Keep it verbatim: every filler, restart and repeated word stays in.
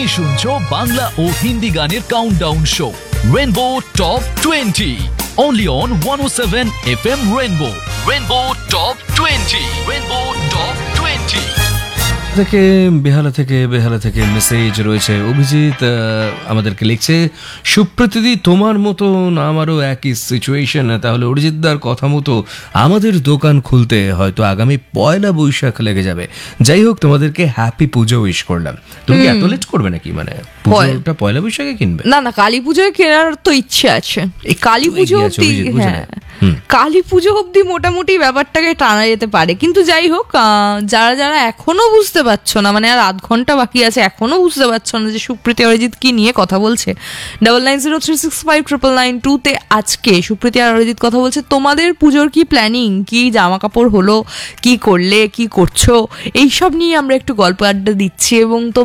তুমি শুনছো বাংলা ও হিন্দি গানের countdown show rainbow top twenty only on one oh seven F M Rainbow. Rainbow Top twenty. Rainbow Top twenty. থেকে বেহালা থেকে বেহালা থেকে message রয়েছে। অভিজিৎ আমাদেরকে লিখছে, সুপ্রতিদি তোমার মতো আমারও একই সিচুয়েশন, তাহলে অরিজিৎদার কথা মতো আমাদের দোকান খুলতে হয়তো আগামী পয়লা বৈশাখ লেগে যাবে। যাই হোক, তোমাদেরকে হ্যাপি পুজো উইশ করলাম। তুমি কি এত লেট করবে নাকি? মানে পুজোটা পয়লা বৈশাখে কিনবে? না না, কালী পুজোয় কেনার তো ইচ্ছে আছে। এই কালী পুজো অব্দি, হ্যাঁ কালী পুজো অব্দি মোটামুটি ব্যাপারটাকে টানা যেতে পারে। কিন্তু যাই হোক, যারা যারা এখনো বুঝতে পারছো না, মানে আর আধ ঘন্টা বাকি আছে, এখনো বুঝতে পারছো না যে সুপ্রীতি অরিজিৎ কি নিয়ে কথা বলছে, double nine zero three six five triple nine two তে আজকে সুপ্রীতি আর অরিজিৎ কথা বলছে। তোমাদের পুজোর কি প্ল্যানিং, কি জামা কাপড় হলো, কি করলে, কি করছো, এইসব নিয়ে আমরা একটু গল্প আড্ডা দিচ্ছি। এবং